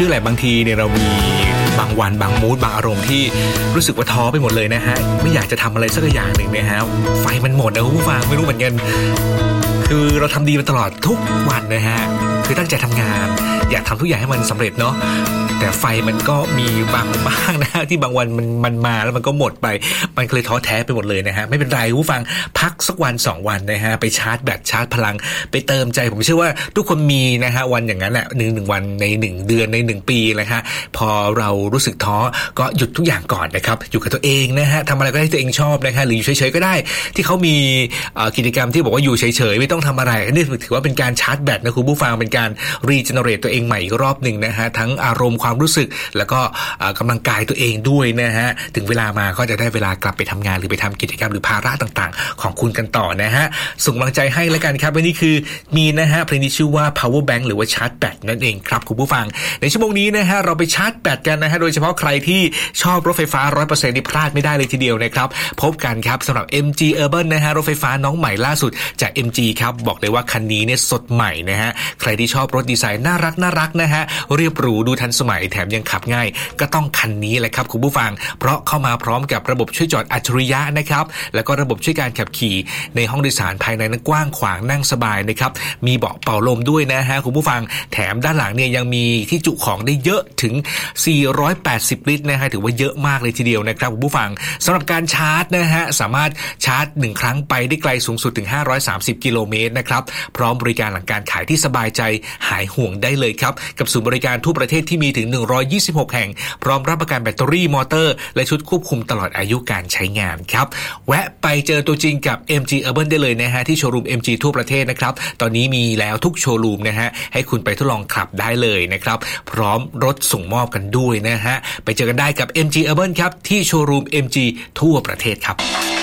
ชื่อแหละบางทีเนี่ยเรามีบางวันบางมูดบางอารมณ์ที่รู้สึกว่าท้อไปหมดเลยนะฮะไม่อยากจะทำอะไรสักอย่างหนึ่งนะฮะไฟมันหมดนะคุณผู้ฟังไม่รู้เหมือนกันคือเราทำดีมาตลอดทุกวันนะฮะคือตั้งใจทำงานอยากทำทุกอย่างให้มันสำเร็จเนาะแต่ไฟมันก็มีบางนะที่บางวันมันมาแล้วมันก็หมดไปมันเลยท้อแท้ไปหมดเลยนะฮะไม่เป็นไรผู้ฟังพักสักวัน2วันนะฮะไปชาร์จแบตชาร์จพลังไปเติมใจผมเชื่อว่าทุกคนมีนะฮะวันอย่างนั้นแหละ1วันใน1เดือนใน1ปีนะฮะพอเรารู้สึกท้อก็หยุดทุกอย่างก่อนนะครับอยู่กับตัวเองนะฮะทำอะไรก็ได้ตัวเองชอบนะฮะหรืออยู่เฉยๆก็ได้ที่เขามีกิจกรรมที่บอกว่าอยู่เฉยๆไม่ต้องทำอะไรนี่ถือว่าเป็นการชาร์จแบตนะคุณผู้ฟังเป็นการรีเจเนเรตตัวเองใหม่อีกรอบนึงนะฮะทั้งอารมณ์ความรู้สึกแล้วก็กำลังกายตัวเองด้วยนะฮะถึงเวลามาก็จะได้เวลากลับไปทำงานหรือไปทำกิจกรรมหรือภาระต่างๆของคุณกันต่อนะฮะส่งกำลังใจให้แล้วกันครับวันนี้คือมีนะฮะเพลงที่ชื่อว่า Power Bank หรือว่าชาร์จแบตนั่นเองครับคุณผู้ฟังในชั่วโมงนี้นะฮะเราไปชาร์จแบตกันนะฮะโดยเฉพาะใครที่ชอบรถไฟฟ้า 100% นี่พลาดไม่ได้เลยทีเดียวนะครับพบกันครับสำหรับ MG Urban นะฮะรถไฟฟ้าน้องใหม่ล่าสุดจาก MG ครับบอกเลยว่าคันนี้เนี่ยสดใหม่นะฮะใครที่ชอบรถดีไซน์น่ารักนะฮะเรียบหรูดูทันสมัยแถมยังขับง่ายก็ต้องคันนี้แหละครับคุณผู้ฟังเพราะเข้ามาพร้อมกับระบบช่วยจอดอัจฉริยะนะครับแล้วก็ระบบช่วยการขับขี่ในห้องโดยสารภายในนั้นกว้างขวางนั่งสบายนะครับมีเบาะเป่าลมด้วยนะฮะคุณผู้ฟังแถมด้านหลังเนี่ยยังมีที่จุของได้เยอะถึง480ลิตรนะฮะถือว่าเยอะมากเลยทีเดียวนะครับคุณผู้ฟังสำหรับการชาร์จนะฮะสามารถชาร์จ1ครั้งไปได้ไกลสูงสุดถึง530กิโลเมตรนะครับพร้อมบริการหลังการขายที่สบายใจหายห่วงได้เลยครับกับศูนย์บริการทั่วประเทศที่มีถึง126แห่งพร้อมรับประกันแบตเตอรี่มอเตอร์และชุดควบคุมตลอดอายุการใช้งานครับแวะไปเจอตัวจริงกับ MG Urban ได้เลยนะฮะที่โชว์รูม MG ทั่วประเทศนะครับตอนนี้มีแล้วทุกโชว์รูมนะฮะให้คุณไปทดลองขับได้เลยนะครับพร้อมรถส่งมอบกันด้วยนะฮะไปเจอกันได้กับ MG Urban ครับที่โชว์รูม MG ทั่วประเทศครับ